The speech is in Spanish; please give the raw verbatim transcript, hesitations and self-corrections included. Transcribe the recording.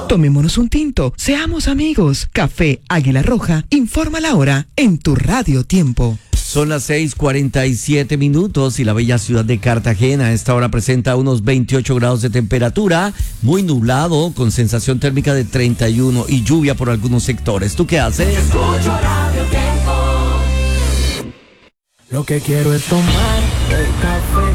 Tomémonos un tinto, seamos amigos. Café Águila Roja, informa la hora en tu Radio Tiempo. Son las seis cuarenta y siete minutos y la bella ciudad de Cartagena a esta hora presenta unos veintiocho grados de temperatura, muy nublado, con sensación térmica de treinta y uno y lluvia por algunos sectores. ¿Tú qué haces? Escucho Radio Tiempo. Lo que quiero es tomar el café